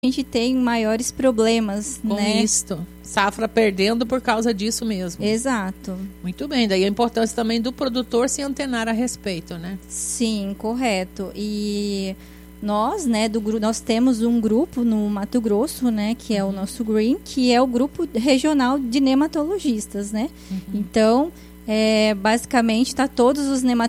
a gente tem maiores problemas, com né? isto. Safra perdendo por causa disso mesmo. Exato. Muito bem, daí a importância também do produtor se antenar a respeito, né? Sim, correto. E nós, né, nós temos um grupo no Mato Grosso, né, que é o nosso GREEN, que é o grupo regional de nematologistas, né? Então, basicamente, tá todos os nematologistas